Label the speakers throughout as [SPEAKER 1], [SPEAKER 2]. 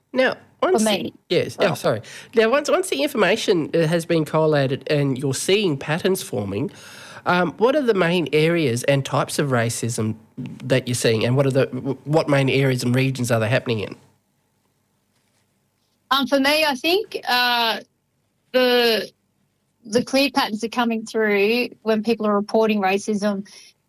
[SPEAKER 1] Now,
[SPEAKER 2] for me.
[SPEAKER 1] Yes.
[SPEAKER 2] Well,
[SPEAKER 1] Oh, sorry. Now, once the information has been collated and you're seeing patterns forming, what are the main areas and types of racism that you're seeing, and what main areas and regions are they happening in?
[SPEAKER 2] For me, I think the clear patterns are coming through when people are reporting racism,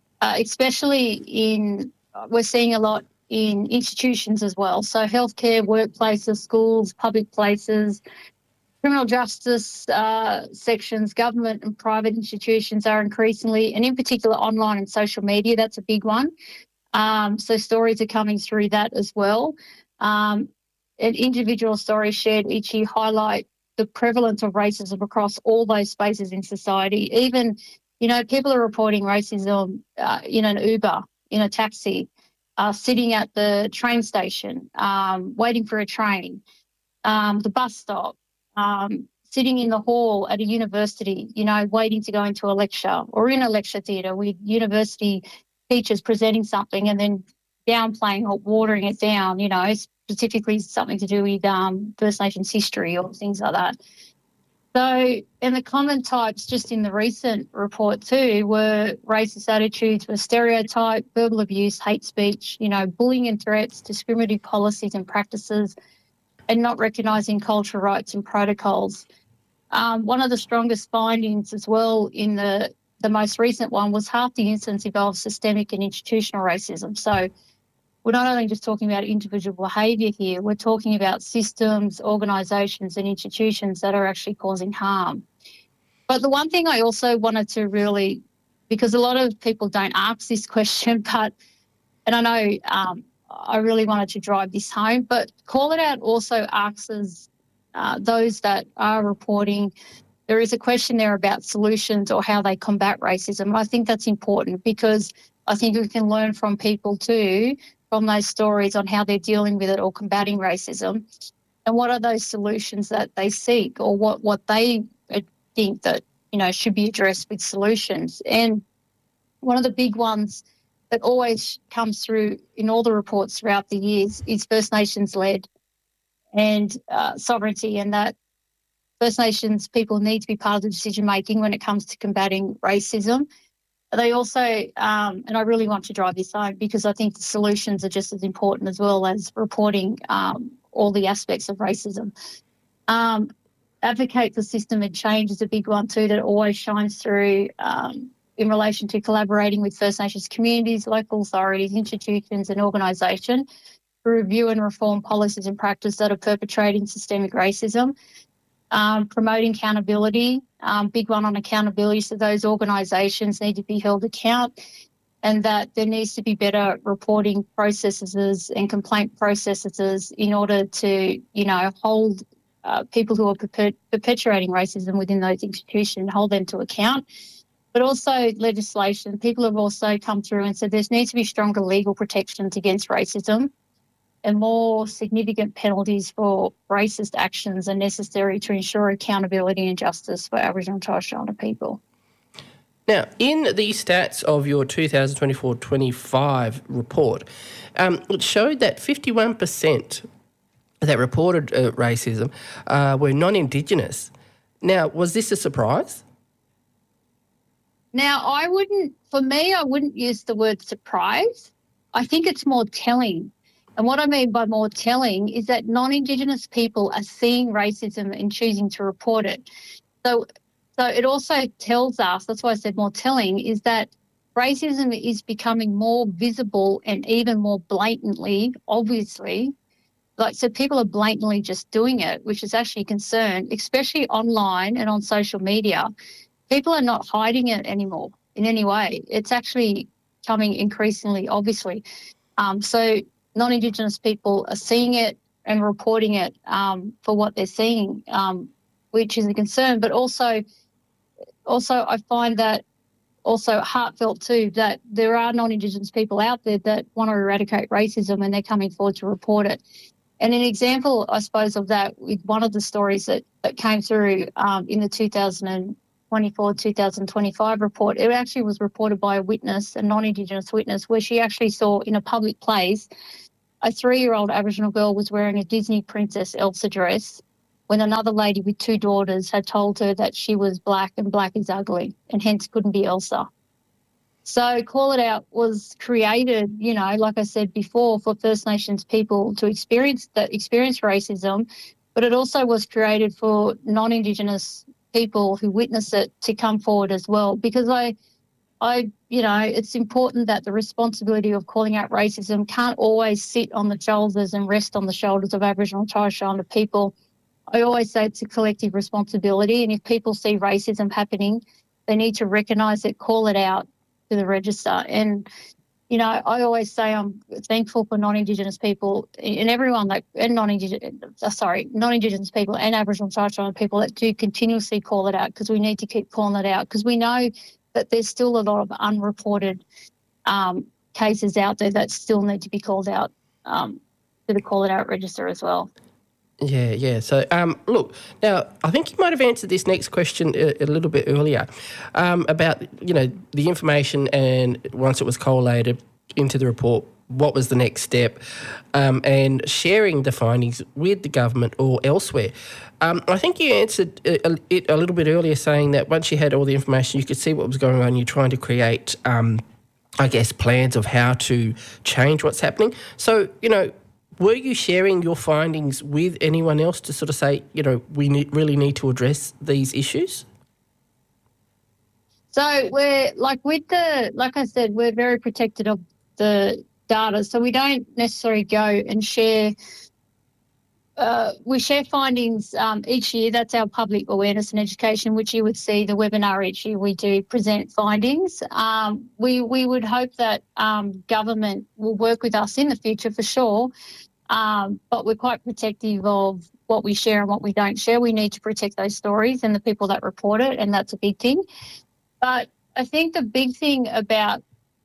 [SPEAKER 2] especially we're seeing a lot in institutions as well. So healthcare, workplaces, schools, public places, criminal justice sections, government and private institutions are increasingly, and in particular online and social media, that's a big one. So stories are coming through that as well. And individual stories shared each year highlight the prevalence of racism across all those spaces in society. Even, people are reporting racism in an Uber, in a taxi, sitting at the train station, waiting for a train, the bus stop, sitting in the hall at a university, waiting to go into a lecture, or in a lecture theatre with university teachers presenting something and then downplaying or watering it down, specifically something to do with First Nations history or things like that. So, and the common types just in the recent report too were racist attitudes, were stereotype, verbal abuse, hate speech, bullying and threats, discriminatory policies and practices, and not recognising cultural rights and protocols. One of the strongest findings as well in the most recent one was half the incidents involved systemic and institutional racism. So we're not only just talking about individual behaviour here, we're talking about systems, organisations and institutions that are actually causing harm. But the one thing I also wanted to really, because a lot of people don't ask this question, and I know I really wanted to drive this home, but Call It Out also asks those that are reporting, there is a question there about solutions or how they combat racism. And I think that's important because I think we can learn from people too, from those stories on how they're dealing with it or combating racism, and what are those solutions that they seek, or what they think that, should be addressed with solutions. And one of the big ones that always comes through in all the reports throughout the years is First Nations led and sovereignty, and that First Nations people need to be part of the decision making when it comes to combating racism. They also, and I really want to drive this home because I think the solutions are just as important as well as reporting all the aspects of racism. Advocate for system and change is a big one too that always shines through in relation to collaborating with First Nations communities, local authorities, institutions and organisations to review and reform policies and practice that are perpetrating systemic racism. Promoting accountability, big one on accountability. So those organisations need to be held account, and that there needs to be better reporting processes and complaint processes in order to, hold people who are perpetuating racism within those institutions, hold them to account. But also legislation. People have also come through and said there needs to be stronger legal protections against racism, and more significant penalties for racist actions are necessary to ensure accountability and justice for Aboriginal and Torres Strait Islander people.
[SPEAKER 1] Now, in the stats of your 2024-25 report, it showed that 51% that reported racism were non-Indigenous. Now, was this a surprise?
[SPEAKER 2] Now, I wouldn't use the word surprise. I think it's more telling. And what I mean by more telling is that non-Indigenous people are seeing racism and choosing to report it. So it also tells us, that's why I said more telling, is that racism is becoming more visible and even more blatantly, obviously. So people are blatantly just doing it, which is actually a concern, especially online and on social media. People are not hiding it anymore in any way. It's actually coming increasingly, obviously. So non-Indigenous people are seeing it and reporting it for what they're seeing, which is a concern. But also I find that also heartfelt too, that there are non-Indigenous people out there that want to eradicate racism and they're coming forward to report it. And an example, I suppose, of that with one of the stories that came through in the 2024-2025 report, it actually was reported by a witness, a non-Indigenous witness, where she actually saw in a public place a 3-year-old Aboriginal girl was wearing a Disney Princess Elsa dress when another lady with 2 daughters had told her that she was black and black is ugly and hence couldn't be Elsa. So Call It Out was created, like I said before, for First Nations people to experience racism, but it also was created for non-Indigenous people who witness it to come forward as well, because it's important that the responsibility of calling out racism can't always sit on the shoulders and rest on the shoulders of Aboriginal and Torres Strait Islander people. I always say it's a collective responsibility, and if people see racism happening, they need to recognise it, call it out to the register. And, I always say I'm thankful for non-Indigenous people and everyone non-Indigenous people and Aboriginal and Torres Strait Islander people that do continuously call it out, because we need to keep calling it out, because we know that there's still a lot of unreported cases out there that still need to be called out to the Call It Out register as well.
[SPEAKER 1] Yeah. So, look, now, I think you might have answered this next question a little bit earlier about, the information, and once it was collated into the report, what was the next step, and sharing the findings with the government or elsewhere. I think you answered it a little bit earlier, saying that once you had all the information, you could see what was going on, you're trying to create, plans of how to change what's happening. So, were you sharing your findings with anyone else to sort of say, we really need to address these issues?
[SPEAKER 2] So we're like I said, we're very protected of the data. So we don't necessarily go and share. We share findings each year. That's our public awareness and education, which you would see the webinar each year. We do present findings. We would hope that government will work with us in the future for sure. But we're quite protective of what we share and what we don't share. We need to protect those stories and the people that report it, and that's a big thing. But I think the big thing that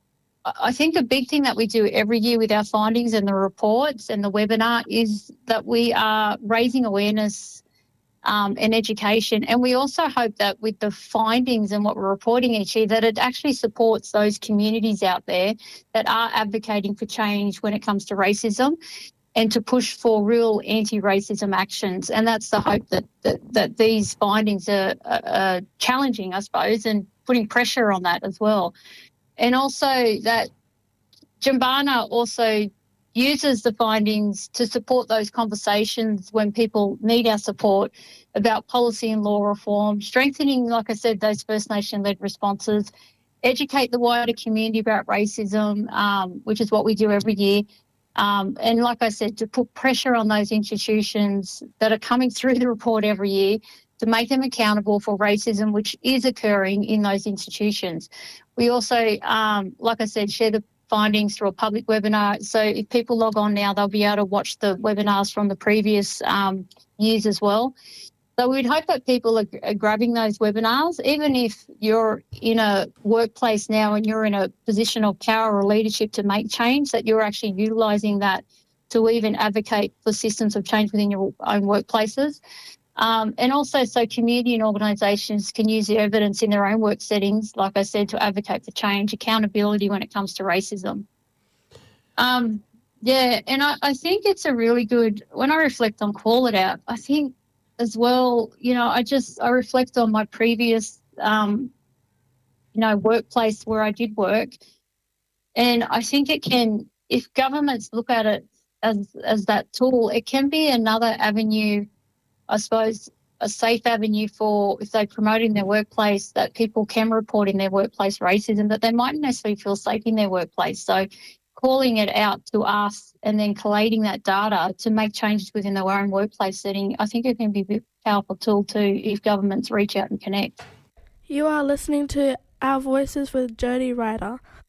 [SPEAKER 2] we do every year with our findings and the reports and the webinar is that we are raising awareness and education. And we also hope that with the findings and what we're reporting each year, that it actually supports those communities out there that are advocating for change when it comes to racism, and to push for real anti-racism actions. And that's the hope that these findings are challenging, I suppose, and putting pressure on that as well. And also that Jumbana also uses the findings to support those conversations when people need our support about policy and law reform, strengthening, like I said, those First Nation-led responses, educate the wider community about racism, which is what we do every year. And like I said, to put pressure on those institutions that are coming through the report every year to make them accountable for racism, which is occurring in those institutions. We also, like I said, share the findings through a public webinar. So if people log on now, they'll be able to watch the webinars from the previous years as well. So we'd hope that people are grabbing those webinars, even if you're in a workplace now and you're in a position of power or leadership to make change, that you're actually utilising that to even advocate for systems of change within your own workplaces. And also so community and organisations can use the evidence in their own work settings, like I said, to advocate for change, accountability when it comes to racism. And I think it's a really good, when I reflect on Call It Out, I think as well, I reflect on my previous, workplace where I did work. And I think it can, if governments look at it as that tool, it can be another avenue, I suppose, a safe avenue for, if they promote in their workplace, that people can report in their workplace racism, that they mightn't necessarily feel safe in their workplace. So calling it out to us and then collating that data to make changes within their own workplace setting, I think it can be a powerful tool too if governments reach out and connect.
[SPEAKER 3] You are listening to Our Voices with Jody Ryder